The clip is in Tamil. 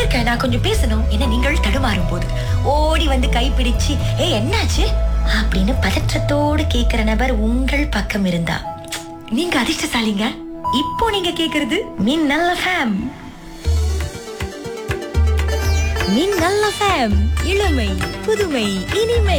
இருக்க, நான் கொஞ்சம் பேசணும் என நீங்கள் தடுமாறும் போது ஓடி வந்து கைப்பிடிச்சு என்னாச்சு அப்படின்னு பதற்றத்தோடு கேக்குற நபர் உங்கள் பக்கம் இருந்தா நீங்க அதிர்ஷ்டசாலிங்க. இப்போ நீங்க கேக்குறது மின்னல் FM. மின்னல் FM, இளமை புதுமை இனிமை.